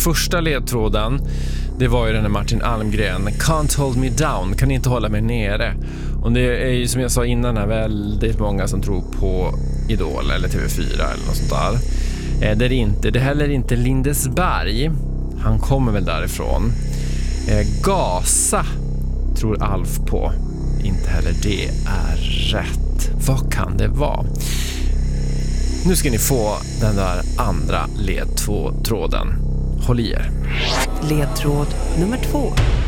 första ledtråden, det var ju den här Martin Almgren, Can't hold me down, kan inte hålla mig nere. Och det är ju som jag sa innan här väldigt många som tror på Idol eller TV4 eller något sånt där. Det är inte, det heller inte Lindesberg. Han kommer väl därifrån. Gasa tror Alf på. Inte heller det är rätt. Vad kan det vara? Nu ska ni få den där andra ledtråden. Håll i er. Ledtråd nummer 2.